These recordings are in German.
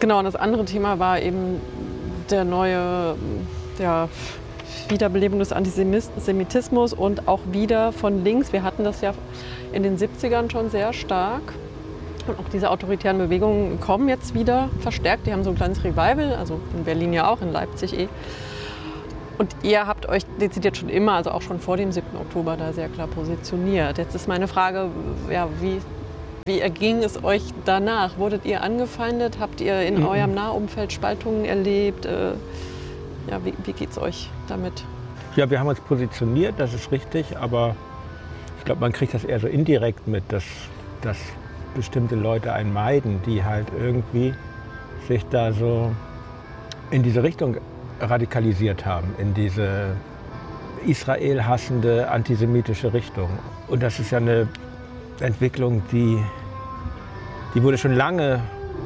Genau, und das andere Thema war eben der neue Wiederbelebung des Antisemitismus und auch wieder von links. Wir hatten das ja in den 70ern schon sehr stark. Und auch diese autoritären Bewegungen kommen jetzt wieder verstärkt. Die haben so ein kleines Revival, also in Berlin ja auch, in Leipzig eh. Und ihr habt euch dezidiert schon immer, also auch schon vor dem 7. Oktober, da sehr klar positioniert. Jetzt ist meine Frage, ja, wie erging es euch danach? Wurdet ihr angefeindet? Habt ihr in eurem Nahumfeld Spaltungen erlebt? Wie geht es euch damit? Ja, wir haben uns positioniert, das ist richtig, aber ich glaube, man kriegt das eher so indirekt mit, dass bestimmte Leute einen meiden, die halt irgendwie sich da so in diese Richtung radikalisiert haben, in diese Israel hassende, antisemitische Richtung. Und das ist ja eine Entwicklung, die wurde schon lange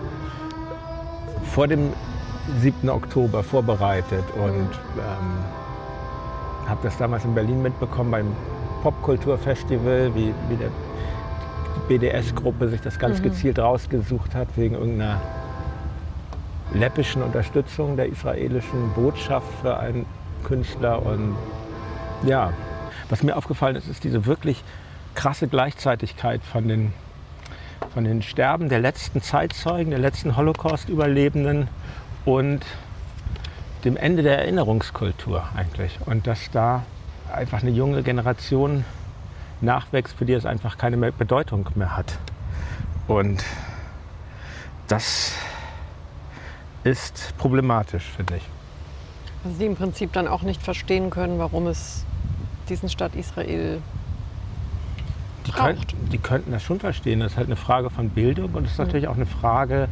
vor dem 7. Oktober vorbereitet und habe das damals in Berlin mitbekommen beim Popkulturfestival, wie die BDS-Gruppe sich das ganz gezielt rausgesucht hat wegen irgendeiner läppischen Unterstützung der israelischen Botschaft für einen Künstler. Und ja, was mir aufgefallen ist, ist diese wirklich krasse Gleichzeitigkeit von den Sterben der letzten Zeitzeugen, der letzten Holocaust-Überlebenden und dem Ende der Erinnerungskultur eigentlich. Und dass da einfach eine junge Generation nachwächst, für die es einfach keine Bedeutung mehr hat. Und das ist problematisch, finde ich. Also die im Prinzip dann auch nicht verstehen können, warum es diesen Staat Israel braucht. Die könnten das schon verstehen. Das ist halt eine Frage von Bildung und es ist natürlich auch eine Frage,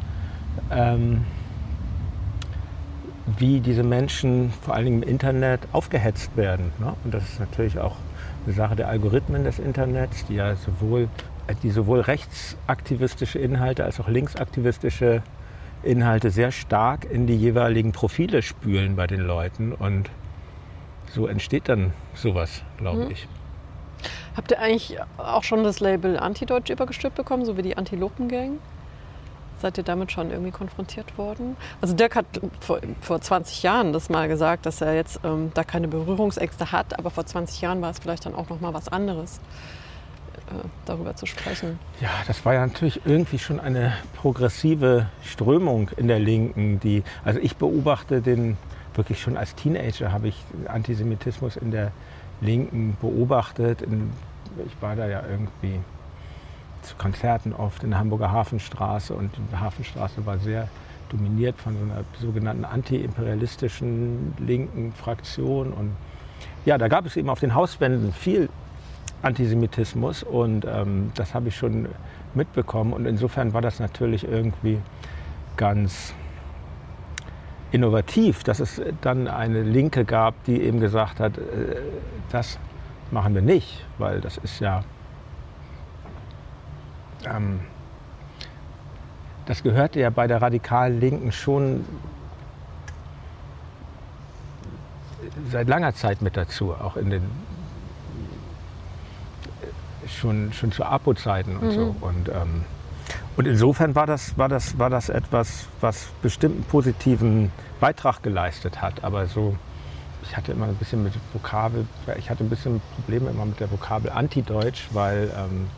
wie diese Menschen vor allen Dingen im Internet aufgehetzt werden. Ne? Und das ist natürlich auch eine Sache der Algorithmen des Internets, die ja sowohl rechtsaktivistische Inhalte als auch linksaktivistische Inhalte sehr stark in die jeweiligen Profile spülen bei den Leuten. Und so entsteht dann sowas, glaube ich. Habt ihr eigentlich auch schon das Label Antideutsch übergestülpt bekommen, so wie die Antilopen-Gang? Seid ihr damit schon irgendwie konfrontiert worden? Also Dirk hat vor 20 Jahren das mal gesagt, dass er jetzt da keine Berührungsängste hat, aber vor 20 Jahren war es vielleicht dann auch noch mal was anderes, darüber zu sprechen. Ja, das war ja natürlich irgendwie schon eine progressive Strömung in der Linken, also ich beobachte den wirklich schon als Teenager, habe ich Antisemitismus in der Linken beobachtet. Ich war da ja irgendwie zu Konzerten oft in der Hamburger Hafenstraße und die Hafenstraße war sehr dominiert von so einer sogenannten antiimperialistischen linken Fraktion. Und ja, da gab es eben auf den Hauswänden viel Antisemitismus und das habe ich schon mitbekommen. Und insofern war das natürlich irgendwie ganz innovativ, dass es dann eine Linke gab, die eben gesagt hat, das machen wir nicht, weil das ist ja das gehörte ja bei der radikalen Linken schon seit langer Zeit mit dazu, auch in den schon zu APO-Zeiten und so. Und insofern war das etwas, was bestimmt einen positiven Beitrag geleistet hat. Aber so, ich hatte immer ein bisschen Probleme immer mit der Vokabel Antideutsch, weil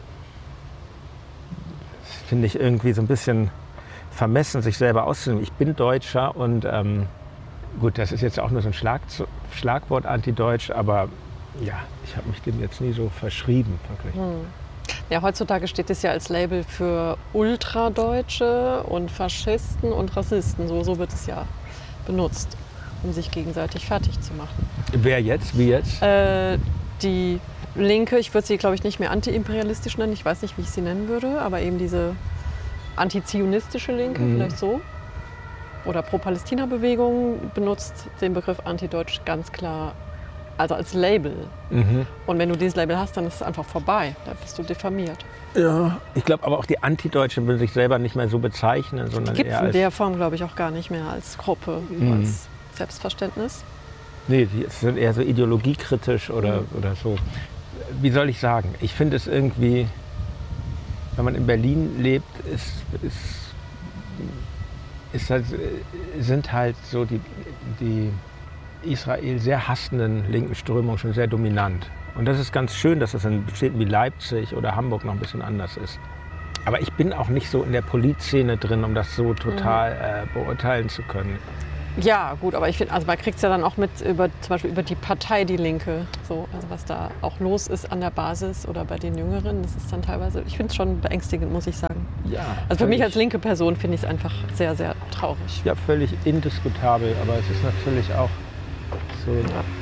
finde ich irgendwie so ein bisschen vermessen, sich selber auszunehmen. Ich bin Deutscher und gut, das ist jetzt auch nur so ein Schlagwort Antideutsch, aber ja, ich habe mich dem jetzt nie so verschrieben, wirklich. Ja, heutzutage steht es ja als Label für Ultradeutsche und Faschisten und Rassisten. So wird es ja benutzt, um sich gegenseitig fertig zu machen. Wer jetzt? Wie jetzt? Die Linke, ich würde sie, glaube ich, nicht mehr antiimperialistisch nennen. Ich weiß nicht, wie ich sie nennen würde, aber eben diese antizionistische Linke, vielleicht so. Oder Pro-Palästina-Bewegung benutzt den Begriff Antideutsch ganz klar, also als Label. Und wenn du dieses Label hast, dann ist es einfach vorbei. Da bist du diffamiert. Ja, ich glaube aber auch die Antideutschen will sich selber nicht mehr so bezeichnen, sondern gibt eher es in der Form, glaube ich, auch gar nicht mehr als Gruppe, als Selbstverständnis. Nee, die sind eher so ideologiekritisch oder so. Wie soll ich sagen? Ich finde es irgendwie, wenn man in Berlin lebt, sind halt so die Israel sehr hassenden linken Strömungen schon sehr dominant. Und das ist ganz schön, dass das in Städten wie Leipzig oder Hamburg noch ein bisschen anders ist. Aber ich bin auch nicht so in der Politszene drin, um das so total beurteilen zu können. Ja, gut, aber ich finde, also man kriegt es ja dann auch mit zum Beispiel über die Partei Die Linke, so, also was da auch los ist an der Basis oder bei den Jüngeren, das ist dann teilweise, ich finde es schon beängstigend, muss ich sagen. Ja, also für mich als linke Person finde ich es einfach sehr, sehr traurig. Ja, völlig indiskutabel, aber es ist natürlich auch so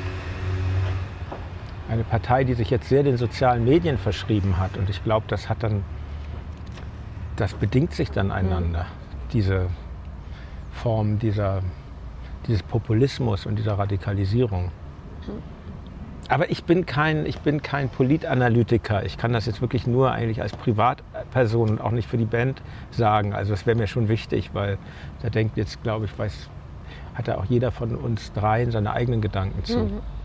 eine Partei, die sich jetzt sehr den sozialen Medien verschrieben hat. Und ich glaube, das bedingt sich dann einander, diese Form dieses Populismus und dieser Radikalisierung. Aber ich bin kein Politanalytiker. Ich kann das jetzt wirklich nur eigentlich als Privatperson und auch nicht für die Band sagen. Also das wäre mir schon wichtig, weil da denkt jetzt, glaube ich, hat da auch jeder von uns dreien seine eigenen Gedanken zu.